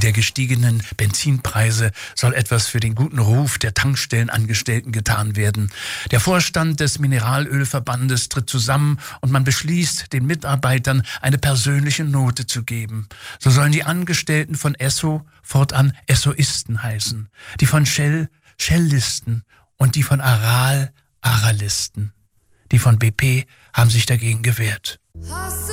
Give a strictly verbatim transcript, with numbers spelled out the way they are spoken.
der gestiegenen Benzinpreise soll etwas für den guten Ruf der Tankstellenangestellten getan werden. Der Vorstand des Mineralölverbandes tritt zusammen und man beschließt, den Mitarbeitern eine persönliche Note zu geben. So sollen die Angestellten von Esso fortan Essoisten heißen, die von Shell Shellisten und die von Aral Aralisten. Die von B P haben sich dagegen gewehrt.